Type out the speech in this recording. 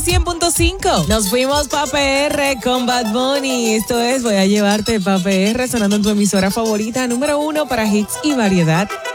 100.5. Nos fuimos pa' PR con Bad Bunny. Esto es Voy a llevarte pa' PR, sonando en tu emisora favorita, número 1 para hits y variedad.